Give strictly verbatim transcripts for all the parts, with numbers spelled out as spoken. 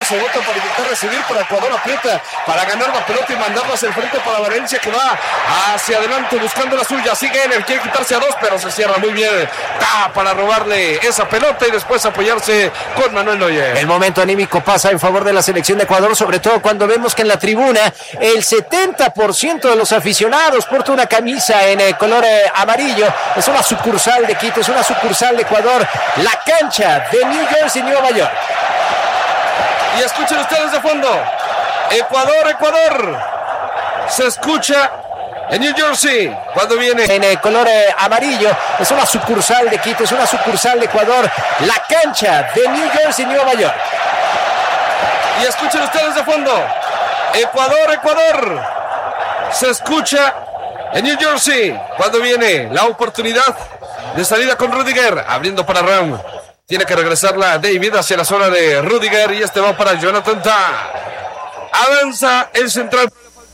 se vota para intentar recibir, para Ecuador aprieta para ganar la pelota y mandarla hacia el frente para Valencia, que va hacia adelante buscando la suya. Sigue Ener, quiere quitarse a dos, pero se cierra muy bien ah, para robarle esa pelota y después apoyarse con Manuel Neuer. El momento anímico pasa en favor de la selección de Ecuador, sobre todo cuando vemos que en la tribuna el setenta por ciento de los aficionados porta una camisa en el color eh, amarillo. Es una sucursal de Quito, es una sucursal de Ecuador, la cancha de New Jersey, Nueva York. Y escuchen ustedes de fondo, Ecuador, Ecuador, se escucha en New Jersey cuando viene en el color eh, amarillo. Es una sucursal de Quito, es una sucursal de Ecuador, la cancha de New Jersey, Nueva York. Y escuchen ustedes de fondo, Ecuador, Ecuador, se escucha en New Jersey cuando viene la oportunidad de salida con Rudiger, abriendo para Ram. Tiene que regresarla David hacia la zona de Rudiger y este va para Jonathan Tah. Avanza el central.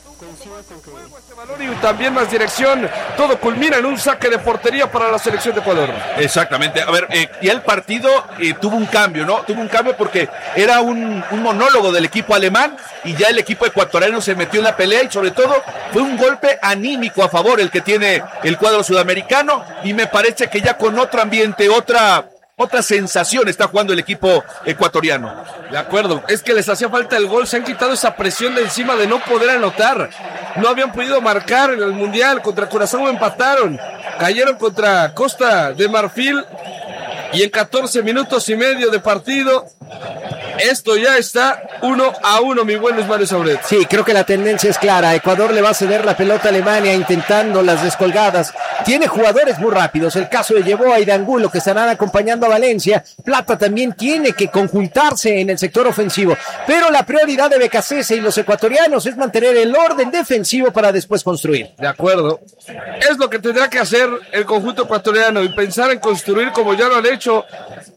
Y también más dirección, todo culmina en un saque de portería para la selección de Ecuador. Exactamente, a ver, eh, y el partido eh, tuvo un cambio, ¿no? Tuvo un cambio porque era un, un monólogo del equipo alemán y ya el equipo ecuatoriano se metió en la pelea y sobre todo fue un golpe anímico a favor el que tiene el cuadro sudamericano y me parece que ya con otro ambiente, otra... Otra sensación está jugando el equipo ecuatoriano. De acuerdo, es que les hacía falta el gol, se han quitado esa presión de encima de no poder anotar. No habían podido marcar en el Mundial, contra Curazao empataron, cayeron contra Costa de Marfil y en catorce minutos y medio de partido, esto ya está uno a uno, mi buen Luis Mario Sauret. Sí, creo que la tendencia es clara. Ecuador le va a ceder la pelota a Alemania intentando las descolgadas. Tiene jugadores muy rápidos. El caso de Yeboah y de Angulo que estarán acompañando a Valencia. Plata también tiene que conjuntarse en el sector ofensivo. Pero la prioridad de Becasese y los ecuatorianos es mantener el orden defensivo para después construir. De acuerdo. Es lo que tendrá que hacer el conjunto ecuatoriano y pensar en construir como ya lo han hecho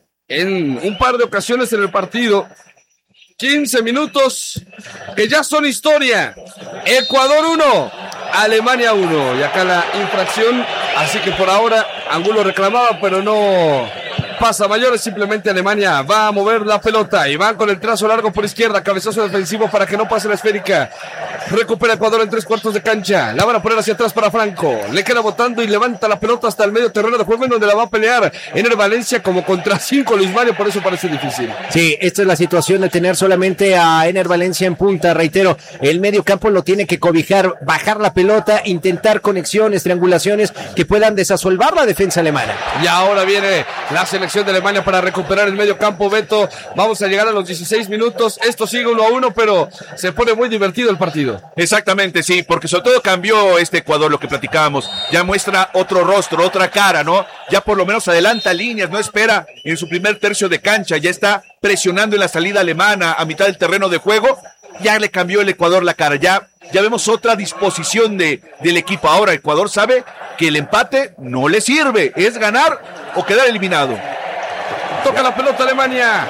en un par de ocasiones en el partido. quince minutos que ya son historia. Ecuador uno, Alemania uno. Y acá la infracción, así que por ahora Angulo reclamaba, pero no pasa mayores. Simplemente Alemania va a mover la pelota y van con el trazo largo por izquierda, cabezazo defensivo para que no pase la esférica. Recupera Ecuador en tres cuartos de cancha. La van a poner hacia atrás para Franco. Le queda botando y levanta la pelota hasta el medio terreno de juego en donde la va a pelear Ener Valencia como contra cinco Luis Mario, por eso parece difícil. Sí, esta es la situación de tener solamente a Ener Valencia en punta. Reitero, el medio campo lo tiene que cobijar, bajar la pelota, intentar conexiones, triangulaciones que puedan desasolvar la defensa alemana. Y ahora viene la selección de Alemania para recuperar el medio campo. Beto, vamos a llegar a los dieciséis minutos. Esto sigue uno a uno, pero se pone muy divertido el partido. Exactamente, sí, porque sobre todo cambió este Ecuador, lo que platicábamos, ya muestra otro rostro, otra cara, ¿no? Ya por lo menos adelanta líneas, no espera en su primer tercio de cancha, ya está presionando en la salida alemana a mitad del terreno de juego, ya le cambió el Ecuador la cara, ya, ya vemos otra disposición de, del equipo. Ahora Ecuador sabe que el empate no le sirve, es ganar o quedar eliminado. Toca la pelota Alemania.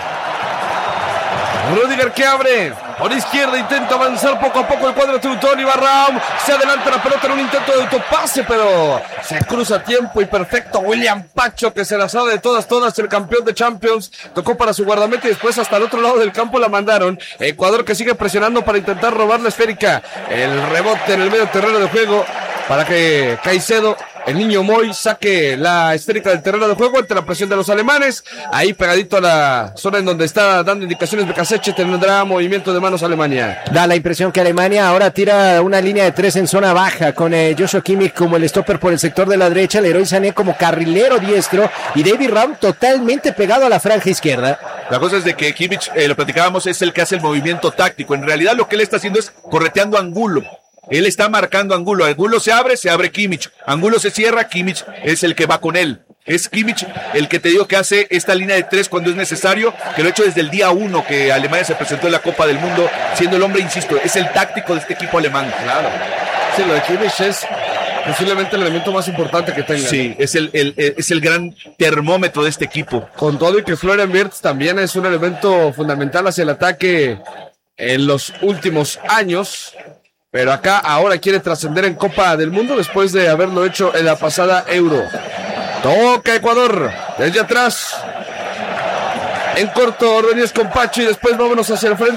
Rudiger que abre por izquierda, intenta avanzar poco a poco el cuadro teutón y Barraum se adelanta la pelota en un intento de autopase, pero se cruza a tiempo y perfecto. William Pacho, que se la sabe de todas, todas, el campeón de Champions, tocó para su guardameta y después hasta el otro lado del campo la mandaron. Ecuador que sigue presionando para intentar robar la esférica. El rebote en el medio terreno de juego para que Caicedo, el niño Moy, saque la esférica del terreno de juego ante la presión de los alemanes. Ahí pegadito a la zona en donde está dando indicaciones Becasese, tendrá movimiento de manos Alemania. Da la impresión que Alemania ahora tira una línea de tres en zona baja con eh, Joshua Kimmich como el stopper por el sector de la derecha, Leroy Sané como carrilero diestro y David Raum totalmente pegado a la franja izquierda. La cosa es de que Kimmich, eh, lo platicábamos, es el que hace el movimiento táctico. En realidad lo que él está haciendo es correteando a Angulo. Él está marcando a Angulo. Angulo se abre, se abre Kimmich. Angulo se cierra, Kimmich es el que va con él. Es Kimmich el que te digo que hace esta línea de tres cuando es necesario, que lo ha hecho desde el día uno que Alemania se presentó en la Copa del Mundo, siendo el hombre, insisto, es el táctico de este equipo alemán. Claro. Sí, lo de Kimmich es posiblemente el elemento más importante que tenga. Sí, es el, el, el, es el gran termómetro de este equipo. Con todo y que Florian Wirtz también es un elemento fundamental hacia el ataque en los últimos años. Pero acá ahora quiere trascender en Copa del Mundo después de haberlo hecho en la pasada Euro. Toca Ecuador desde atrás. En corto, Ordóñez con Pacho y después vámonos hacia el frente.